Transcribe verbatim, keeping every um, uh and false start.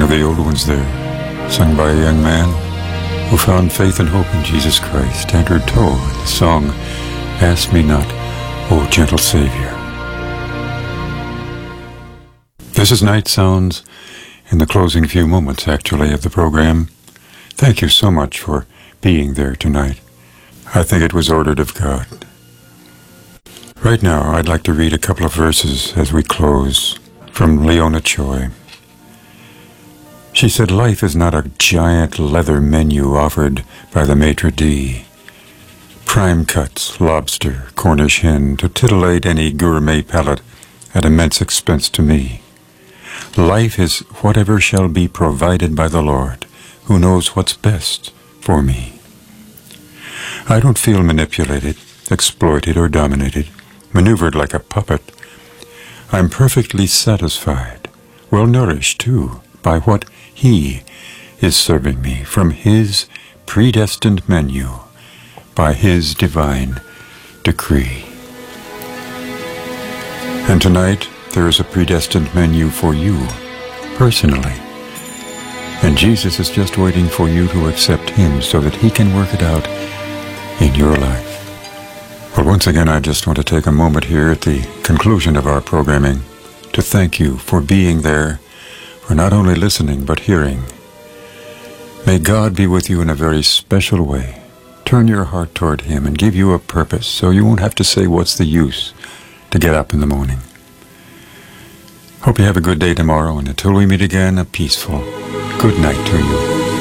of the old ones there, sung by a young man who found faith and hope in Jesus Christ, Andrew Towe, in the song, Ask Me Not, O Gentle Savior. This is Night Sounds, in the closing few moments, actually, of the program. Thank you so much for being there tonight. I think it was ordered of God. Right now, I'd like to read a couple of verses as we close from Leona Choi. She said, life is not a giant leather menu offered by the maitre d'. Prime cuts, lobster, Cornish hen, to titillate any gourmet palate at immense expense to me. Life is whatever shall be provided by the Lord, who knows what's best for me. I don't feel manipulated, exploited, or dominated, maneuvered like a puppet. I'm perfectly satisfied, well-nourished, too, by what He is serving me from His predestined menu, by His divine decree. And tonight, there is a predestined menu for you, personally. And Jesus is just waiting for you to accept Him so that He can work it out in your life. Well, once again, I just want to take a moment here at the conclusion of our programming to thank you for being there, for not only listening, but hearing. May God be with you in a very special way. Turn your heart toward Him and give you a purpose so you won't have to say, what's the use, to get up in the morning. Hope you have a good day tomorrow, and until we meet again, a peaceful good night to you.